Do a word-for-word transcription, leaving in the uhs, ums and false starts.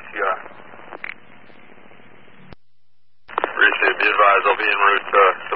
C R. Appreciate it. Be advised, I'll be en route to